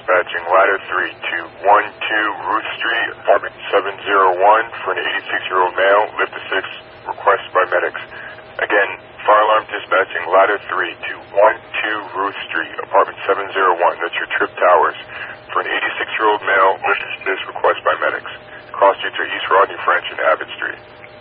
dispatching ladder 3 to 12 Ruth Street, apartment 701 for an 86-year-old male, lift to 6, request by medics. Again, fire alarm dispatching ladder 3 to 12 Ruth Street, apartment 701, that's your Trip Towers, for an 86-year-old male, lift to 6, request by medics. Cross streets are East Rochester.